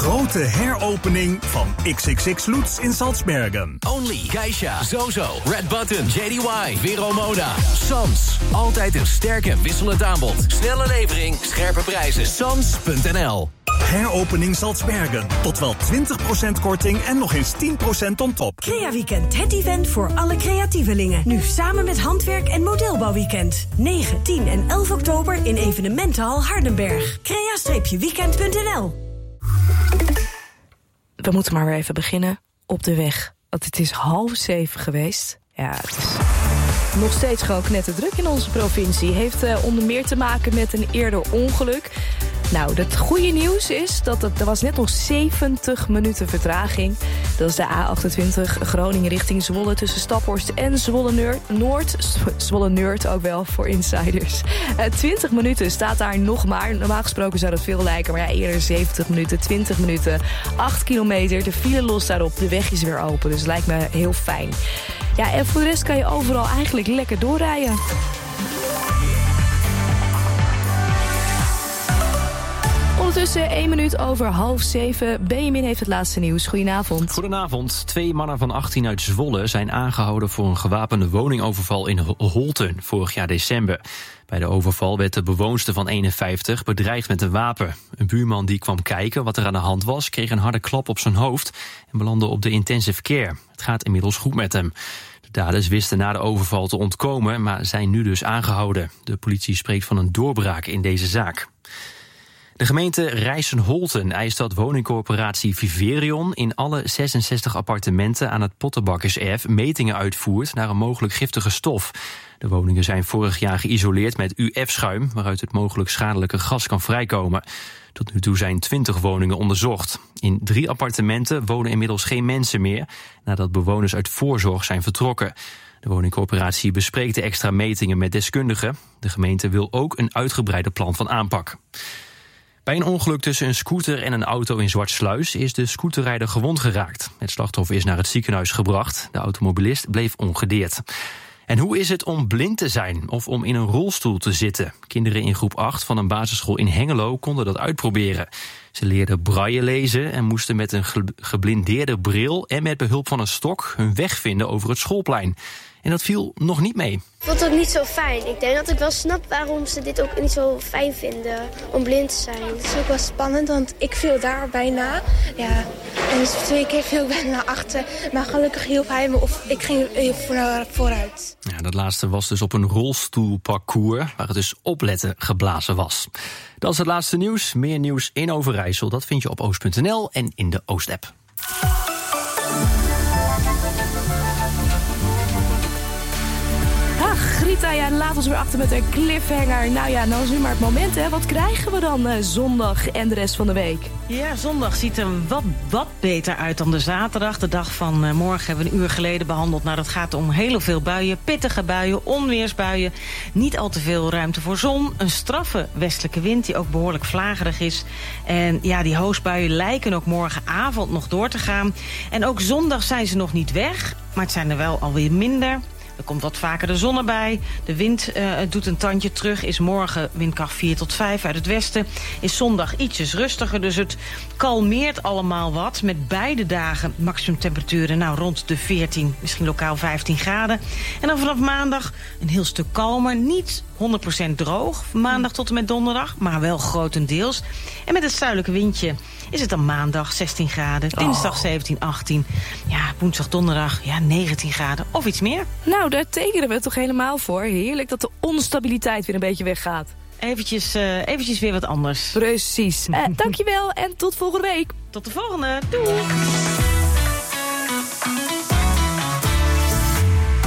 grote heropening van XXX Lutz in Salzbergen. Only, Geisha, Zozo, Red Button, JDY, Vero Moda, Sans. Altijd een sterk en wisselend aanbod. Snelle levering, scherpe prijzen. Sans.nl. Heropening Salzbergen. Tot wel 20% korting en nog eens 10% on top. Crea Weekend, het event voor alle creatievelingen. Nu samen met Handwerk en Modelbouwweekend. 9, 10 en 11 oktober in Evenementenhal Hardenberg. Crea-weekend.nl. We moeten maar weer even beginnen op de weg. Want het is 6:30 geweest. Ja, het is nog steeds gewoon knetterdruk in onze provincie. Heeft onder meer te maken met een eerder ongeluk. Nou, het goede nieuws is dat er was net nog 70 minuten vertraging. Dat is de A28 Groningen richting Zwolle tussen Staphorst en Zwolle Noord. Zwolle Noord ook wel voor insiders. 20 minuten staat daar nog maar. Normaal gesproken zou dat veel lijken, maar ja, eerder 70 minuten, 20 minuten. 8 kilometer, de file lost daarop, de weg is weer open. Dus het lijkt me heel fijn. Ja, en voor de rest kan je overal eigenlijk lekker doorrijden. Ondertussen 1 minuut over 6:30. Benjamin heeft het laatste nieuws. Goedenavond. Goedenavond. 2 mannen van 18 uit Zwolle zijn aangehouden voor een gewapende woningoverval in Holten vorig jaar december. Bij de overval werd de bewoonster van 51 bedreigd met een wapen. Een buurman die kwam kijken wat er aan de hand was, kreeg een harde klap op zijn hoofd en belandde op de intensive care. Het gaat inmiddels goed met hem. De daders wisten na de overval te ontkomen, maar zijn nu dus aangehouden. De politie spreekt van een doorbraak in deze zaak. De gemeente Rijssen-Holten eist dat woningcorporatie Viverion in alle 66 appartementen aan het Pottenbakkerserf metingen uitvoert naar een mogelijk giftige stof. De woningen zijn vorig jaar geïsoleerd met UF-schuim, waaruit het mogelijk schadelijke gas kan vrijkomen. Tot nu toe zijn 20 woningen onderzocht. In 3 appartementen wonen inmiddels geen mensen meer, nadat bewoners uit voorzorg zijn vertrokken. De woningcorporatie bespreekt de extra metingen met deskundigen. De gemeente wil ook een uitgebreide plan van aanpak. Bij een ongeluk tussen een scooter en een auto in Zwartsluis is de scooterrijder gewond geraakt. Het slachtoffer is naar het ziekenhuis gebracht. De automobilist bleef ongedeerd. En hoe is het om blind te zijn of om in een rolstoel te zitten? Kinderen in groep 8 van een basisschool in Hengelo konden dat uitproberen. Ze leerden braille lezen en moesten met een geblindeerde bril en met behulp van een stok hun weg vinden over het schoolplein. En dat viel nog niet mee. Ik vond het niet zo fijn. Ik denk dat ik wel snap waarom ze dit ook niet zo fijn vinden om blind te zijn. Het is ook wel spannend, want ik viel daar bijna. Ja, en dus 2 keer viel ik bijna naar achter. Maar gelukkig hielp hij me of ik ging vooruit. Ja, dat laatste was dus op een rolstoelparcours waar het dus opletten geblazen was. Dat is het laatste nieuws. Meer nieuws in Overijssel, dat vind je op oost.nl en in de Oost-app. Rita, ja, laat ons weer achter met een cliffhanger. Nou ja, nou is nu maar het moment, hè. Wat krijgen we dan zondag en de rest van de week? Ja, zondag ziet er wat beter uit dan de zaterdag. De dag van morgen hebben we een uur geleden behandeld. Nou, dat gaat om heel veel buien, pittige buien, onweersbuien. Niet al te veel ruimte voor zon. Een straffe westelijke wind die ook behoorlijk vlagerig is. En ja, die hoosbuien lijken ook morgenavond nog door te gaan. En ook zondag zijn ze nog niet weg, maar het zijn er wel alweer minder. Er komt wat vaker de zon erbij. De wind doet een tandje terug. Is morgen windkracht 4 tot 5 uit het westen. Is zondag ietsjes rustiger. Dus het kalmeert allemaal wat. Met beide dagen maximumtemperaturen nou rond de 14, misschien lokaal 15 graden. En dan vanaf maandag een heel stuk kalmer. Niet 100% droog. Maandag tot en met donderdag. Maar wel grotendeels. En met het zuidelijke windje is het dan maandag 16 graden. Dinsdag 17, 18. Ja, woensdag, donderdag 19 graden of iets meer. Nou, daar tekenen we toch helemaal voor. Heerlijk dat de onstabiliteit weer een beetje weggaat. Eventjes weer wat anders. Precies. Dankjewel en tot volgende week. Tot de volgende. Doei.